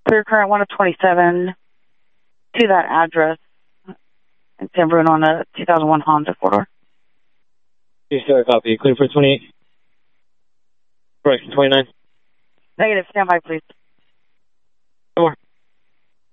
clear current 1 of 27 to that address in San Bruno on a 2001 Honda 4-door. You still copy. Clear for 28. Correction, 29. Negative. Stand by, please.